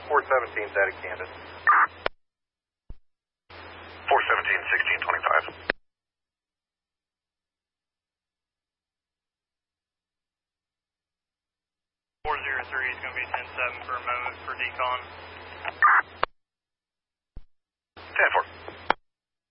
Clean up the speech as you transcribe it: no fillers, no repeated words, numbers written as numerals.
417's out of Canvas. 417, 1625. 403 is going to be 10-7 for a moment for decon.